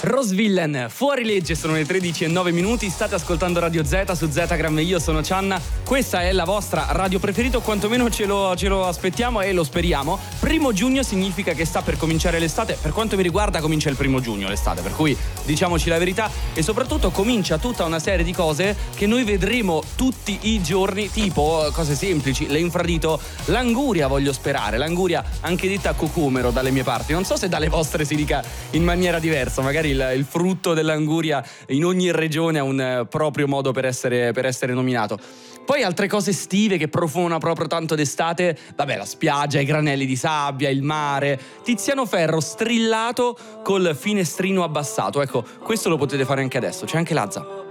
Rosvillen, fuori legge, sono le 13:09, state ascoltando Radio Z su Zetagram, io sono Cianna, questa è la vostra radio preferita, o quantomeno ce lo aspettiamo e lo speriamo. 1 giugno significa che sta per cominciare l'estate, per quanto mi riguarda comincia il 1 giugno l'estate, per cui diciamoci la verità, e soprattutto comincia tutta una serie di cose che noi vedremo tutti i giorni, tipo cose semplici, l'infradito, l'anguria, voglio sperare, l'anguria anche detta cocomero dalle mie parti, non so se dalle vostre si dica in maniera diversa, magari il frutto dell'anguria in ogni regione ha un proprio modo per essere nominato. Poi altre cose estive che profumano proprio tanto d'estate, vabbè, la spiaggia, i granelli di sabbia, il mare, Tiziano Ferro strillato col finestrino abbassato, ecco, questo lo potete fare anche adesso, c'è anche Lazza.